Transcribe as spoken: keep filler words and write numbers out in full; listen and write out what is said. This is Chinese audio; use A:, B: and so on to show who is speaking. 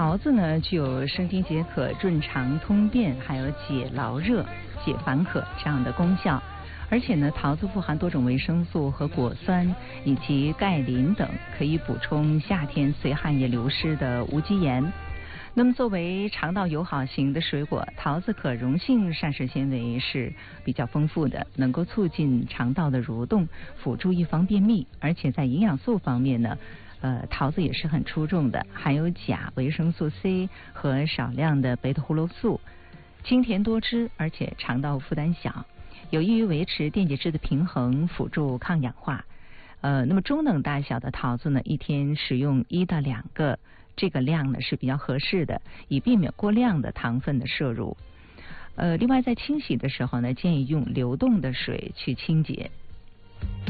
A: 桃子呢具有生津解渴、润肠通便，还有解劳热、解烦渴这样的功效。而且呢，桃子富含多种维生素和果酸以及钙、磷等，可以补充夏天随汗液流失的无机盐。那么作为肠道友好型的水果，桃子可溶性膳食纤维是比较丰富的，能够促进肠道的蠕动，辅助预防便秘。而且在营养素方面呢，呃，桃子也是很出众的，含有钾、维生素 C 和少量的贝塔胡萝素，清甜多汁，而且肠道负担小，有益于维持电解质的平衡，辅助抗氧化。呃，那么中等大小的桃子呢，一天食用一到两个，这个量呢是比较合适的，以避免过量的糖分的摄入。呃，另外在清洗的时候呢，建议用流动的水去清洁。